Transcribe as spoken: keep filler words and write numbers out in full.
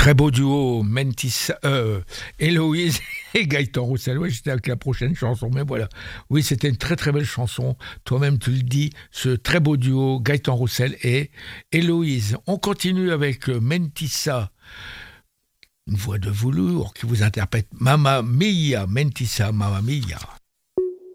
Très beau duo, Mentissa, euh, Héloïse et Gaëtan Roussel. Oui, j'étais avec la prochaine chanson, mais voilà. Oui, c'était une très très belle chanson. Toi-même, tu le dis, ce très beau duo, Gaëtan Roussel et Héloïse. On continue avec Mentissa, une voix de velours qui vous interprète Mamma Mia, Mentissa, Mamma Mia.